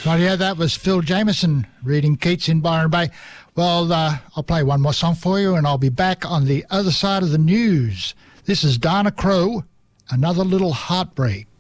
Rightio, that was Phil Jameson reading Keats in Byron Bay. Well, I'll play one more song for you, and I'll be back on the other side of the news. This is Dana Crow, Another Little Heartbreak.